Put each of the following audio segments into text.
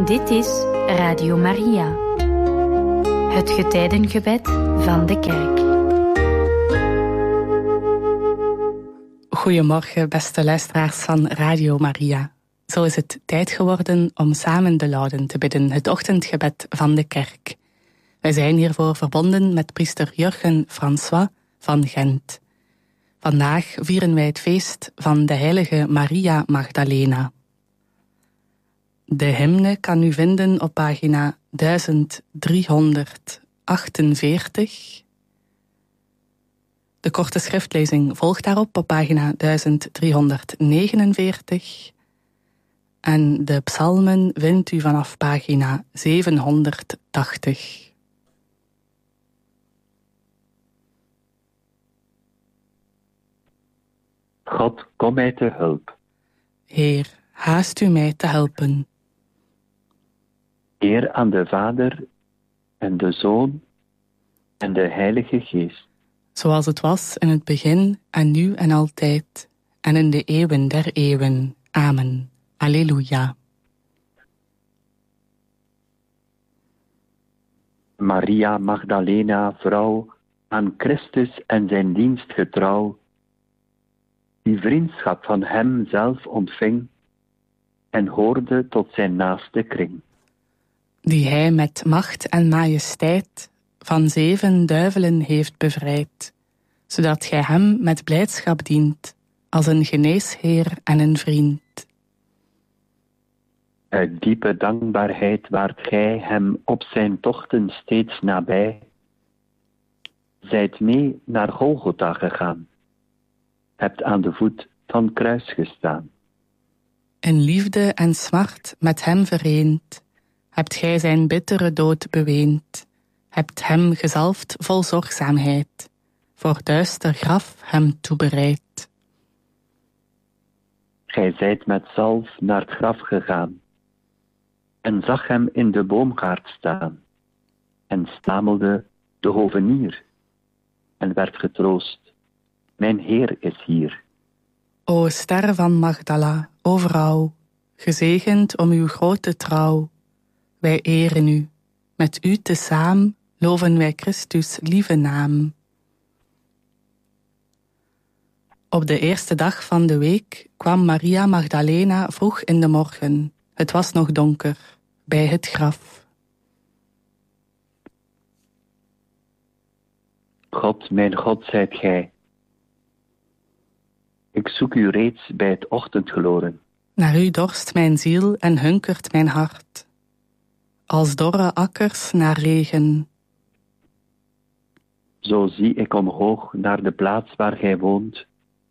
Dit is Radio Maria, het getijdengebed van de kerk. Goedemorgen, beste luisteraars van Radio Maria. Zo is het tijd geworden om samen de Lauden te bidden, het ochtendgebed van de kerk. Wij zijn hiervoor verbonden met priester Jurgen François van Gent. Vandaag vieren wij het feest van de heilige Maria Magdalena. De hymne kan u vinden op pagina 1348. De korte schriftlezing volgt daarop op pagina 1349. En de psalmen vindt u vanaf pagina 780. God, kom mij te hulp. Heer, haast u mij te helpen. Eer aan de Vader en de Zoon en de Heilige Geest. Zoals het was in het begin en nu en altijd en in de eeuwen der eeuwen. Amen. Alleluia. Maria Magdalena, vrouw, aan Christus en zijn dienst getrouw, die vriendschap van hem zelf ontving en hoorde tot zijn naaste kring. Die hij met macht en majesteit van 7 duivelen heeft bevrijd, zodat gij hem met blijdschap dient, als een geneesheer en een vriend. Uit diepe dankbaarheid waart gij hem op zijn tochten steeds nabij. Zijt mee naar Golgotha gegaan, hebt aan de voet van kruis gestaan. In liefde en smart met hem vereend, hebt gij zijn bittere dood beweend, hebt hem gezalfd vol zorgzaamheid, voor duister graf hem toebereid. Gij zijt met zalf naar het graf gegaan, en zag hem in de boomgaard staan, en stamelde de hovenier, en werd getroost, mijn Heer is hier. O ster van Magdala, o vrouw, gezegend om uw grote trouw, wij eren u, met u tezaam loven wij Christus lieve naam. Op de eerste dag van de week kwam Maria Magdalena vroeg in de morgen. Het was nog donker, bij het graf. God, mijn God, zijt gij. Ik zoek u reeds bij het ochtendgloren. Naar u dorst mijn ziel en hunkert mijn hart, als dorre akkers naar regen. Zo zie ik omhoog naar de plaats waar gij woont.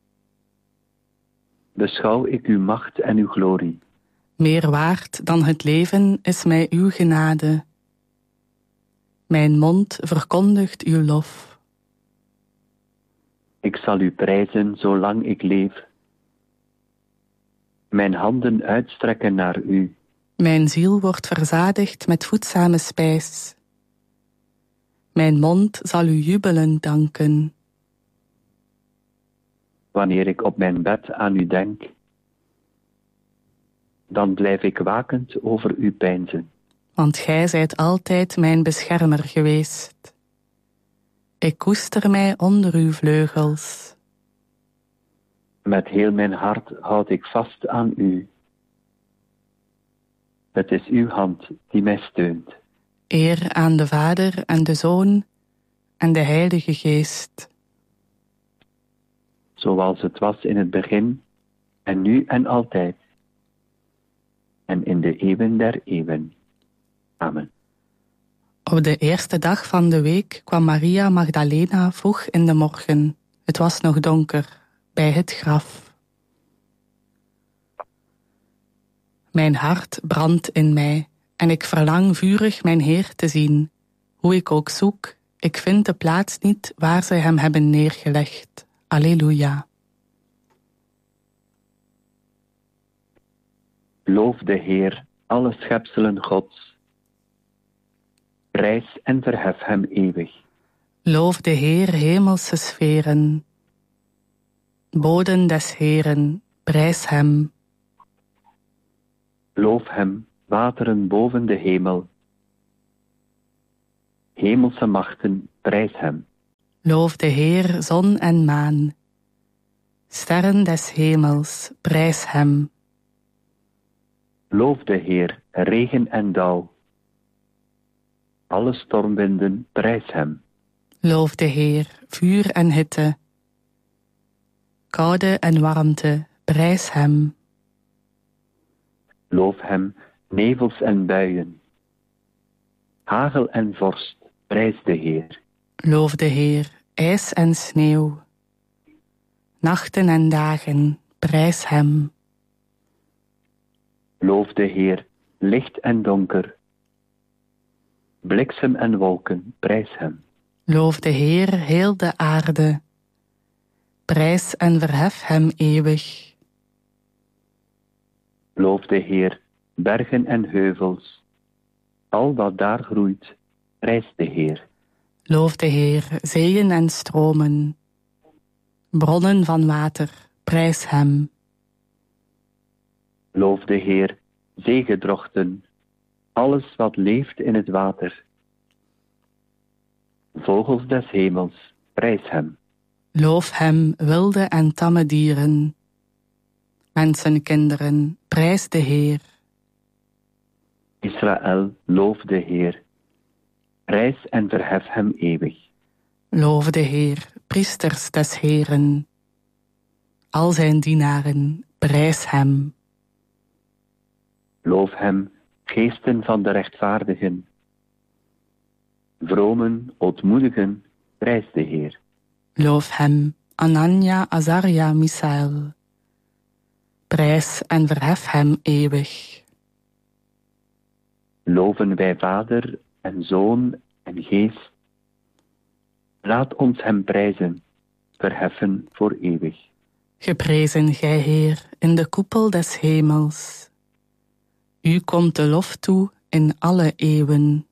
Beschouw ik uw macht en uw glorie. Meer waard dan het leven is mij uw genade. Mijn mond verkondigt uw lof. Ik zal u prijzen zolang ik leef. Mijn handen uitstrekken naar u. Mijn ziel wordt verzadigd met voedzame spijs. Mijn mond zal u jubelend danken. Wanneer ik op mijn bed aan u denk, dan blijf ik wakend over uw peinzen. Want gij zijt altijd mijn beschermer geweest. Ik koester mij onder uw vleugels. Met heel mijn hart houd ik vast aan u. Het is uw hand die mij steunt. Eer aan de Vader en de Zoon en de Heilige Geest. Zoals het was in het begin, en nu en altijd, en in de eeuwen der eeuwen. Amen. Op de eerste dag van de week kwam Maria Magdalena vroeg in de morgen. Het was nog donker, bij het graf. Mijn hart brandt in mij, en ik verlang vurig mijn Heer te zien. Hoe ik ook zoek, ik vind de plaats niet waar zij hem hebben neergelegd. Alleluia. Loof de Heer, alle schepselen Gods. Prijs en verhef hem eeuwig. Loof de Heer, hemelse sferen. Boden des Heeren, prijs hem. Loof hem, wateren boven de hemel. Hemelse machten, prijs hem. Loof de Heer, zon en maan. Sterren des hemels, prijs hem. Loof de Heer, regen en dauw. Alle stormwinden, prijs hem. Loof de Heer, vuur en hitte. Koude en warmte, prijs hem. Loof hem, nevels en buien. Hagel en vorst, prijs de Heer. Loof de Heer, ijs en sneeuw. Nachten en dagen, prijs hem. Loof de Heer, licht en donker. Bliksem en wolken, prijs hem. Loof de Heer, heel de aarde. Prijs en verhef hem eeuwig. Loof de Heer, bergen en heuvels. Al wat daar groeit, prijs de Heer. Loof de Heer, zeeën en stromen. Bronnen van water, prijs hem. Loof de Heer, zeegedrochten, alles wat leeft in het water. Vogels des hemels, prijs hem. Loof hem, wilde en tamme dieren. Mensenkinderen, prijs de Heer. Israël, loof de Heer. Prijs en verhef hem eeuwig. Loof de Heer, priesters des Heeren. Al zijn dienaren, prijs hem. Loof hem, geesten van de rechtvaardigen. Vromen, ootmoedigen, prijs de Heer. Loof hem, Anania, Azaria, Misael. Prijs en verhef hem eeuwig. Loven wij Vader en Zoon en Geest. Laat ons hem prijzen, verheffen voor eeuwig. Geprezen gij Heer in de koepel des hemels. U komt de lof toe in alle eeuwen.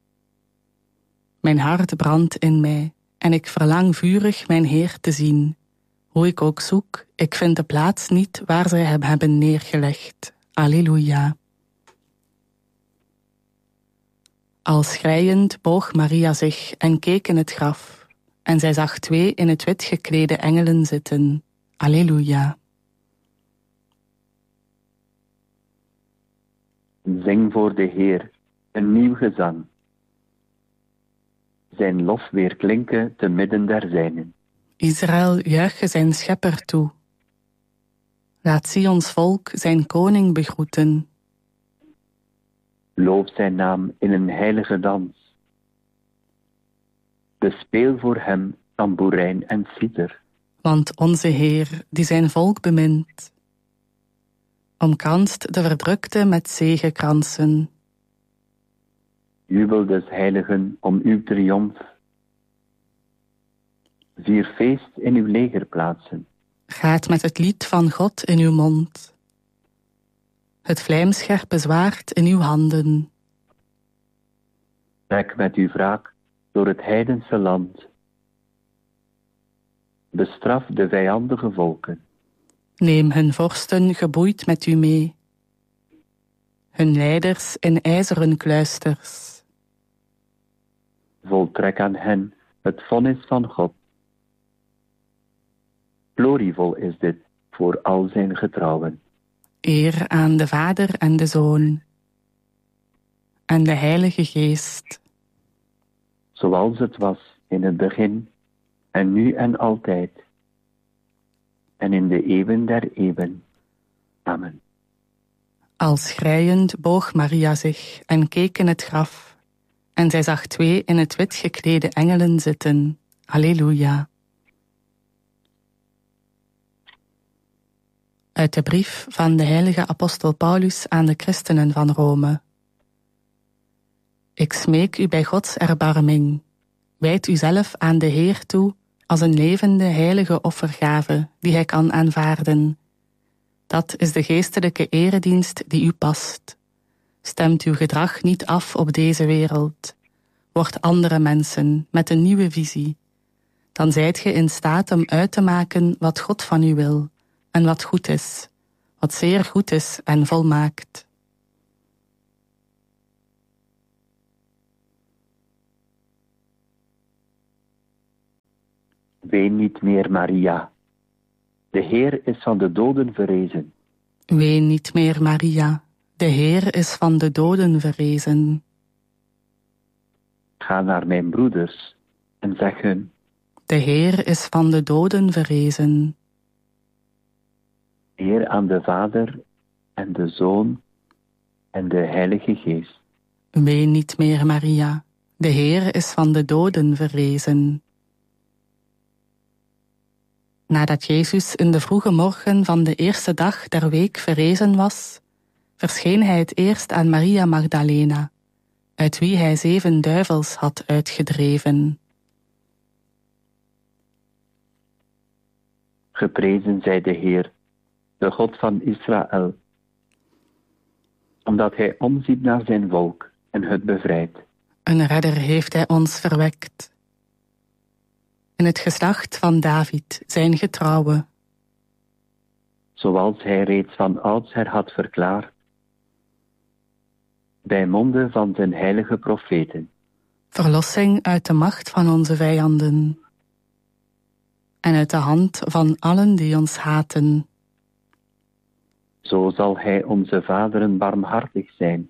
Mijn hart brandt in mij en ik verlang vurig mijn Heer te zien. Hoe ik ook zoek, ik vind de plaats niet waar zij hem hebben neergelegd. Alleluia. Al schreiend boog Maria zich en keek in het graf, en zij zag 2 in het wit geklede engelen zitten. Alleluia. Zing voor de Heer een nieuw gezang. Zijn lof weer klinken te midden der zijnen. Israël juiche zijn schepper toe. Laat Sions volk zijn koning begroeten. Loof zijn naam in een heilige dans. Bespeel voor hem tamboerijn en citer. Want onze Heer, die zijn volk bemint, omkranst de verdrukte met zegekransen. Jubel des heiligen om uw triomf. Vier feest in uw legerplaatsen. Gaat met het lied van God in uw mond, het vlijmscherpe zwaard in uw handen. Trek met uw wraak door het heidense land. Bestraf de vijandige volken. Neem hun vorsten geboeid met u mee, hun leiders in ijzeren kluisters. Voltrek aan hen het vonnis van God. Glorievol is dit voor al zijn getrouwen. Eer aan de Vader en de Zoon en de Heilige Geest. Zoals het was in het begin, en nu en altijd, en in de eeuwen der eeuwen. Amen. Al schreiend boog Maria zich en keek in het graf, en zij zag 2 in het wit geklede engelen zitten. Alleluia. Uit de brief van de heilige apostel Paulus aan de christenen van Rome. Ik smeek u bij Gods erbarming. Wijd uzelf aan de Heer toe als een levende heilige offergave die hij kan aanvaarden. Dat is de geestelijke eredienst die u past. Stemt uw gedrag niet af op deze wereld. Word andere mensen met een nieuwe visie. Dan zijt ge in staat om uit te maken wat God van u wil en wat goed is, wat zeer goed is en volmaakt. Ween niet meer, Maria. De Heer is van de doden verrezen. Ween niet meer, Maria. De Heer is van de doden verrezen. Ga naar mijn broeders en zeg hun: De Heer is van de doden verrezen. Eer aan de Vader en de Zoon en de Heilige Geest. Ween niet meer, Maria. De Heer is van de doden verrezen. Nadat Jezus in de vroege morgen van de eerste dag der week verrezen was, verscheen hij het eerst aan Maria Magdalena, uit wie hij 7 duivels had uitgedreven. Geprezen zij de Heer, de God van Israël, omdat hij omziet naar zijn volk en het bevrijdt. Een redder heeft hij ons verwekt. In het geslacht van David, zijn getrouwe. Zoals hij reeds van oudsher had verklaard, bij monden van zijn heilige profeten. Verlossing uit de macht van onze vijanden. En uit de hand van allen die ons haten. Zo zal hij onze vaderen barmhartig zijn.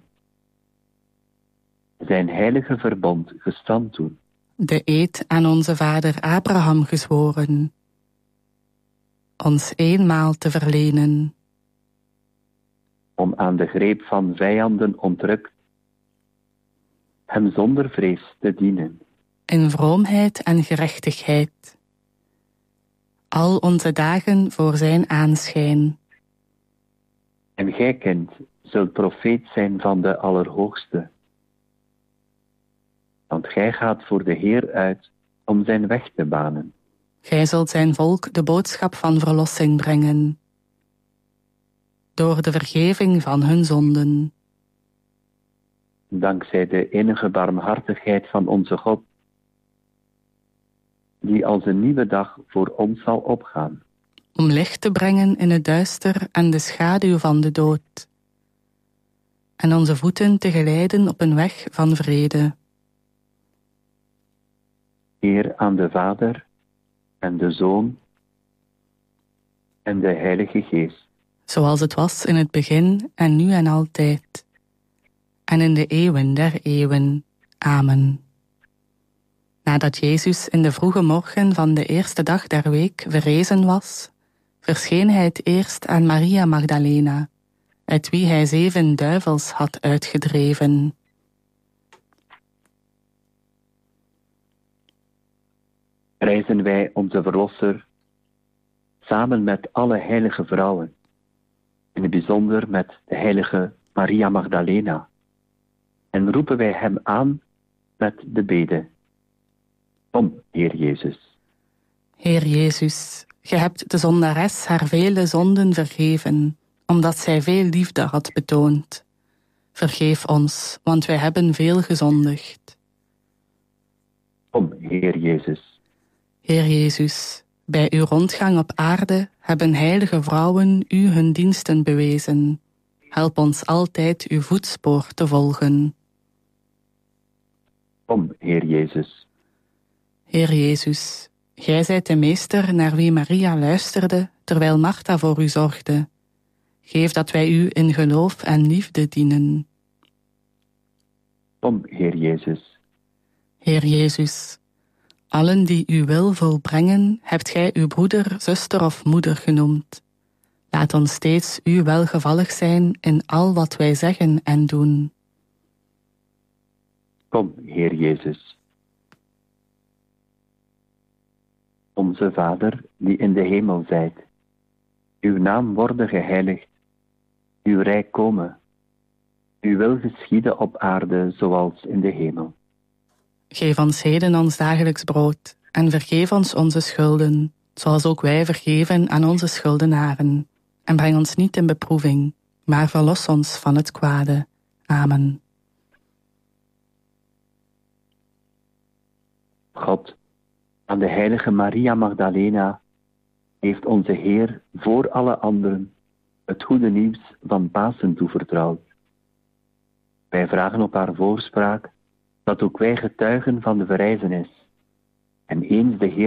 Zijn heilige verbond gestand doen. De eed aan onze vader Abraham gezworen. Ons eenmaal te verlenen. Om aan de greep van vijanden ontrukt, hem zonder vrees te dienen. In vroomheid en gerechtigheid. Al onze dagen voor zijn aanschijn. En gij, kind, zult profeet zijn van de Allerhoogste. Want gij gaat voor de Heer uit om zijn weg te banen. Gij zult zijn volk de boodschap van verlossing brengen. Door de vergeving van hun zonden. Dankzij de enige barmhartigheid van onze God, die als een nieuwe dag voor ons zal opgaan. Om licht te brengen in het duister en de schaduw van de dood. En onze voeten te geleiden op een weg van vrede. Eer aan de Vader en de Zoon en de Heilige Geest. Zoals het was in het begin en nu en altijd. En in de eeuwen der eeuwen. Amen. Nadat Jezus in de vroege morgen van de eerste dag der week verrezen was, verscheen hij het eerst aan Maria Magdalena, uit wie hij 7 duivels had uitgedreven. Prijzen wij onze Verlosser samen met alle heilige vrouwen, in het bijzonder met de heilige Maria Magdalena, en roepen wij hem aan met de bede. Kom, Heer Jezus. Heer Jezus, ge hebt de zondares haar vele zonden vergeven, omdat zij veel liefde had betoond. Vergeef ons, want wij hebben veel gezondigd. Kom, Heer Jezus. Heer Jezus, bij uw rondgang op aarde hebben heilige vrouwen u hun diensten bewezen. Help ons altijd uw voetspoor te volgen. Kom, Heer Jezus. Heer Jezus, gij zijt de meester naar wie Maria luisterde, terwijl Martha voor u zorgde. Geef dat wij u in geloof en liefde dienen. Kom, Heer Jezus. Heer Jezus, allen die uw wil volbrengen, hebt gij uw broeder, zuster of moeder genoemd. Laat ons steeds u welgevallig zijn in al wat wij zeggen en doen. Kom, Heer Jezus. Onze Vader, die in de hemel zijt, uw naam worden geheiligd, uw rijk komen, uw wil geschieden op aarde zoals in de hemel. Geef ons heden ons dagelijks brood en vergeef ons onze schulden, zoals ook wij vergeven aan onze schuldenaren. En breng ons niet in beproeving, maar verlos ons van het kwade. Amen. God, aan de heilige Maria Magdalena heeft onze Heer voor alle anderen het goede nieuws van Pasen toevertrouwd. Wij vragen op haar voorspraak dat ook wij getuigen van de verrijzenis en eens de Heer